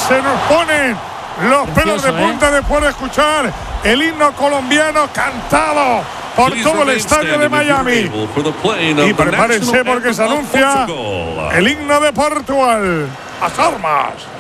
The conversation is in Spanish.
se nos ponen los pelos de punta después de escuchar el himno colombiano cantado por todo el estadio de Miami. Y prepárense porque se anuncia el himno de Portugal. ¡Las armas!